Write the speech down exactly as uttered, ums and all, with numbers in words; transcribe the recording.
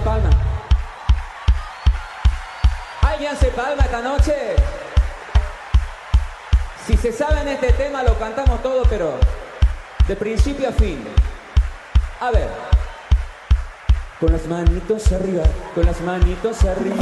palma. ¿Alguien se palma esta noche? Si se saben este tema lo cantamos todo, pero de principio a fin. A ver. Con las manitos arriba, con las manitos arriba.